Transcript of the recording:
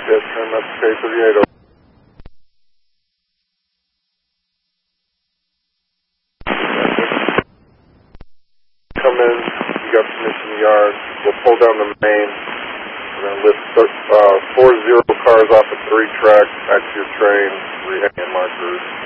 Yes, sir, that's K38. Come in, you got permission in the yard. We'll pull down the main. We're going to lift 40 cars off the 3 track back to your train, 3 hand markers.